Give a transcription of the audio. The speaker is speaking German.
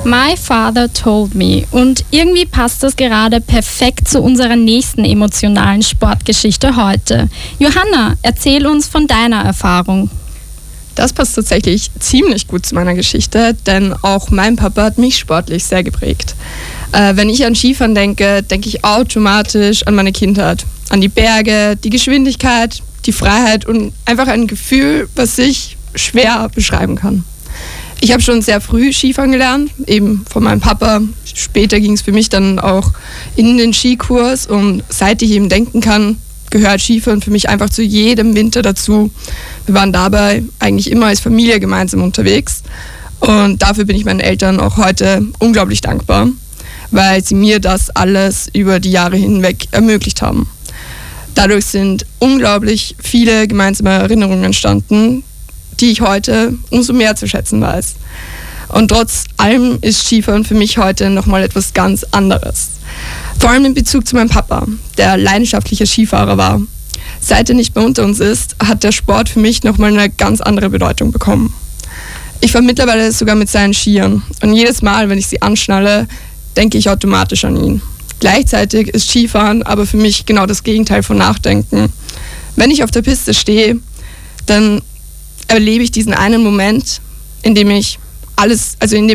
My Father Told Me. Und irgendwie passt das gerade perfekt zu unserer nächsten emotionalen Sportgeschichte heute. Johanna, erzähl uns von deiner Erfahrung. Das passt tatsächlich ziemlich gut zu meiner Geschichte, denn auch mein Papa hat mich sportlich sehr geprägt. Wenn ich an Skifahren denke, denke ich automatisch an meine Kindheit, an die Berge, die Geschwindigkeit, die Freiheit und einfach ein Gefühl, was ich schwer beschreiben kann. Ich habe schon sehr früh Skifahren gelernt, eben von meinem Papa. Später ging es für mich dann auch in den Skikurs und seit ich eben denken kann, gehört Skifahren für mich einfach zu jedem Winter dazu. Wir waren dabei eigentlich immer als Familie gemeinsam unterwegs und dafür bin ich meinen Eltern auch heute unglaublich dankbar, weil sie mir das alles über die Jahre hinweg ermöglicht haben. Dadurch sind unglaublich viele gemeinsame Erinnerungen entstanden, die ich heute umso mehr zu schätzen weiß. Und trotz allem ist Skifahren für mich heute nochmal etwas ganz anderes. Vor allem in Bezug zu meinem Papa, der leidenschaftlicher Skifahrer war. Seit er nicht mehr unter uns ist, hat der Sport für mich nochmal eine ganz andere Bedeutung bekommen. Ich fahre mittlerweile sogar mit seinen Skiern und jedes Mal, wenn ich sie anschnalle, denke ich automatisch an ihn. Gleichzeitig ist Skifahren aber für mich genau das Gegenteil von Nachdenken. Wenn ich auf der Piste stehe, dann erlebe ich diesen einen Moment, in dem